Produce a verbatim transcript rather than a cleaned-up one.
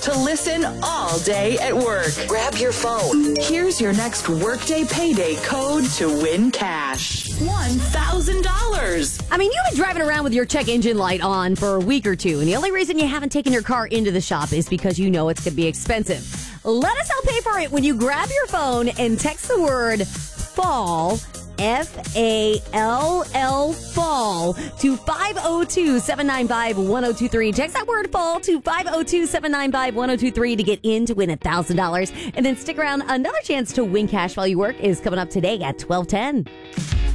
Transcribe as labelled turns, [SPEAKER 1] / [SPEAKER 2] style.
[SPEAKER 1] to listen all day at work. Grab your phone. Here's your next Workday Payday code to win cash. one thousand dollars.
[SPEAKER 2] I mean, you've been driving around with your check engine light on for a week or two, and the only reason you haven't taken your car into the shop is because you know it's going to be expensive. Let us help pay for it when you grab your phone and text the word FALL, F A L L, FALL, to five oh two, seven nine five, one oh two three. Text that word FALL to five oh two, seven nine five, one oh two three to get in to win one thousand dollars. And then stick around. Another chance to win cash while you work is coming up today at twelve ten.